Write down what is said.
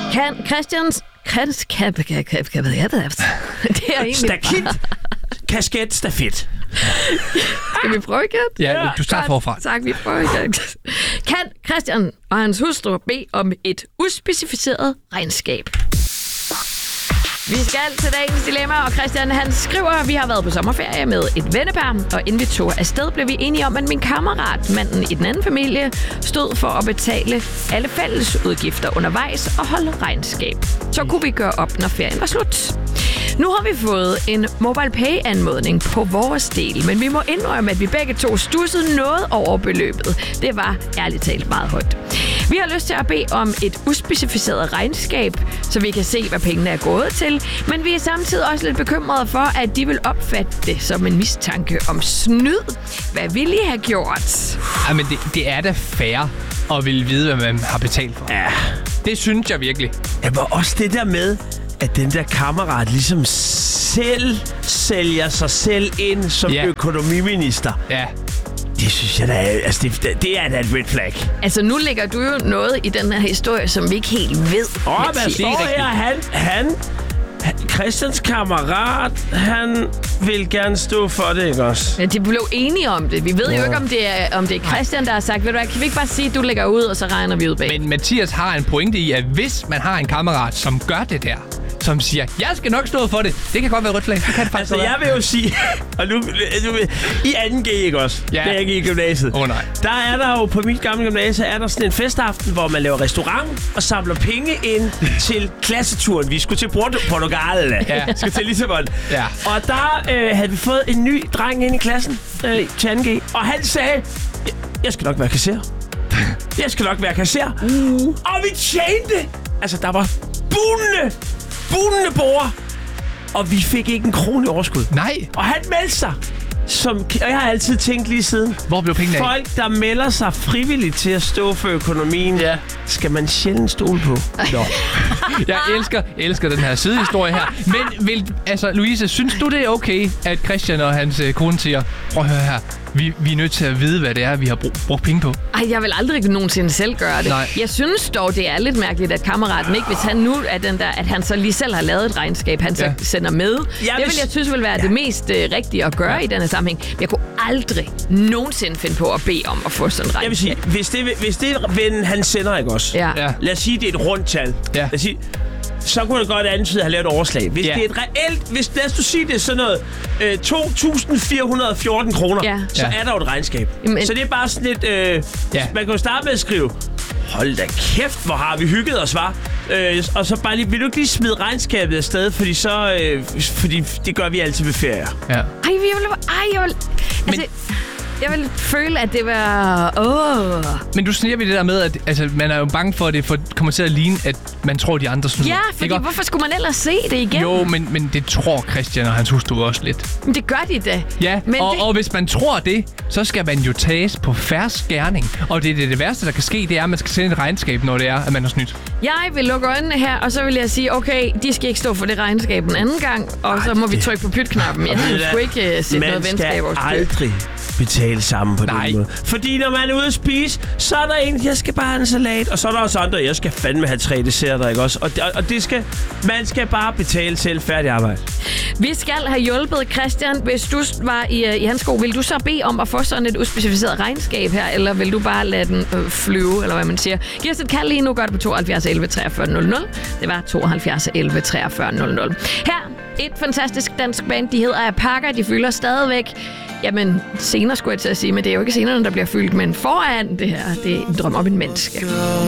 Kan Christians... Det er egentlig Stakit. Kasket, stafet. Skal vi prøve igen? Ja, du starter forfra. Tak, vi prøver igen. Kan Christian og hans hustru bede om et uspecificeret regnskab? Vi skal til dagens dilemma, og Christian han skriver, at vi har været på sommerferie med et vennepar, og inden vi tog afsted, blev vi enige om, at min kammerat, manden i den anden familie, stod for at betale alle fælles udgifter undervejs og holde regnskab. Så kunne vi gøre op, når ferien var slut. Nu har vi fået en MobilePay-anmodning på vores del, men vi må indrømme, at vi begge to stussede noget over beløbet. Det var ærligt talt meget højt. Vi har lyst til at bede om et uspecificeret regnskab, så vi kan se, hvad pengene er gået til, men vi er samtidig også lidt bekymrede for, at de vil opfatte det som en mistanke om snyd. Hvad ville I have gjort? Jamen, det er da fair at ville vide, hvad man har betalt for. Ja. Det synes jeg virkelig. Ja, men også det der med, at den der kammerat ligesom selv sælger sig selv ind som økonomiminister. Ja. Det synes jeg da er, altså det er da et red flag. Altså, nu lægger du jo noget i den her historie, som vi ikke helt ved. Hvad står her? Christians kammerat, han vil gerne stå for det, ikke også? Ja, de blev enige om det. Vi ved jo ikke, om det er Christian, der har sagt, ved du hvad, kan vi ikke bare sige, at du lægger ud, og så regner vi ud bag? Men Mathias har en pointe i, at hvis man har en kammerat, som gør det der, som siger, jeg skal nok stå for det. Det kan godt være rødt flag. Det kan det faktisk jeg vil jo sige, og nu i 2G, ikke også? Ja. Det er ikke i gymnasiet. Nej. Der er der jo, på mit gamle gymnasie, er der sådan en festaften, hvor man laver restaurant og samler penge ind til klasseturen. Vi skulle til Portugal. Ja. Skulle til Lissabon. Ja. Og der havde vi fået en ny dreng ind i klassen til 2G, og han sagde, jeg skal nok være kasserer. Jeg skal nok være kasserer. Og vi tjente. Altså, der var bunende bord, og vi fik ikke en krone i overskud. Nej. Og han meldte sig, og jeg har altid tænkt lige siden. Hvor blev pengene af? Folk, der melder sig frivilligt til at stå for økonomien, skal man sjældent stole på. Nå. Jeg elsker den her sidehistorie her. Men Louise, synes du det er okay, at Christian og hans kone siger, prøv at høre her, vi er nødt til at vide, hvad det er, vi har brugt penge på? Ej, jeg vil aldrig nogensinde selv gøre det. Nej. Jeg synes dog, det er lidt mærkeligt, at kammeraten ikke, hvis han nu er den der, at han så lige selv har lavet et regnskab, han så sender med. Det vil jeg synes vil være det mest rigtige at gøre i denne sammenhæng. Men jeg kunne aldrig nogensinde finde på at bede om at få sådan et regnskab. Jeg vil sige, hvis det er vennen, han sender, ikke også? Ja. Lad os sige, det er et rundt tal. Ja. Lad os sige, så kunne det godt antyde at have lavet et overslag. Hvis det er et reelt... lad os sige, det er sådan noget 2.414 kroner, så er der jo et regnskab. Jamen, så det er bare sådan lidt... Man kan jo starte med at skrive, hold da kæft, hvor har vi hygget os, var. Og så bare lige, vil du ikke lige smide regnskabet afsted, fordi det gør vi altid ved ferie. Ja. Jeg vil føle, at det var... Men du siger ved det der med, at man er jo bange for, at det kommer til at ligne, at man tror, de andre snyder. Ja, fordi hvorfor skulle man ellers se det igen? Jo, men det tror Christian og hans hustru også lidt. Men det gør de da. Ja, men og hvis man tror det, så skal man jo tages på fersk gerning. Og det værste, der kan ske, det er, at man skal sende et regnskab, når det er, at man har snydt. Jeg vil lukke øjnene her, og så vil jeg sige, okay, de skal ikke stå for det regnskab en anden gang, og så må vi trykke på pytknappen. Jeg synes sgu ikke sætte noget venskab over. Man skal aldrig betale sammen på den måde. Fordi når man er ude at spise, så er der en, jeg skal bare have en salat, og så er der også andre, jeg skal fandme have 3 desserter, ikke også? Og det skal, man skal bare betale selv færdig arbejde. Vi skal have hjulpet Christian. Hvis du var i hans sko, vil du så bede om at få sådan et uspecificeret regnskab her, eller vil du bare lade den flyve, eller hvad man siger? Giv os et kald lige nu, gør det på 72 11 43 00. Det var 72 11 43 00. Her et fantastisk dansk band, de hedder Apaka, de fylder stadigvæk. Jamen, senere skulle jeg til at sige, men det er jo ikke scenerne, der bliver fyldt, men foran det her, det er en drøm om en menneske.